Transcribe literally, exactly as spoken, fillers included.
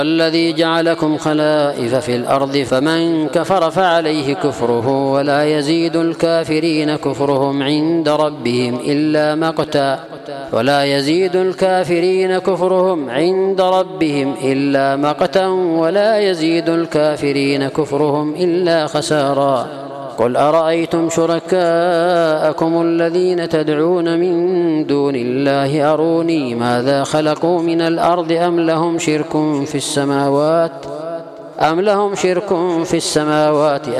الذي جعلكم خلائف في الأرض فمن كفر فعليه كفره ولا يزيد الكافرين كفرهم عند ربهم إلا مقتا ولا يزيد الكافرين كفرهم عند ربهم إلا مقتا ولا يزيد الكافرين كفرهم إلا خسارا. قل أرأيتم شركاءكم الذين تدعون من دون الله أروني ماذا خلقوا من الأرض أم لهم شرك في السماوات أم لهم شرك في السماوات